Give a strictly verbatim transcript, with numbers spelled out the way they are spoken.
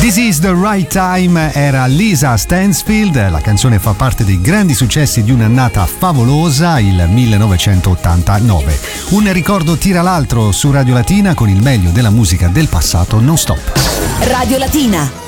This is the right time era Lisa Stansfield, la canzone fa parte dei grandi successi di un'annata favolosa, il millenovecentottantanove. Un ricordo tira l'altro su Radio Latina con il meglio della musica del passato non stop. Radio Latina.